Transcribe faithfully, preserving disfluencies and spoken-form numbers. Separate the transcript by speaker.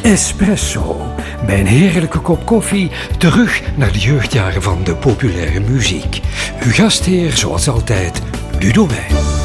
Speaker 1: Espresso. Bij een heerlijke kop koffie terug naar de jeugdjaren van de populaire muziek. Uw gastheer, zoals altijd, Ludo Wijn.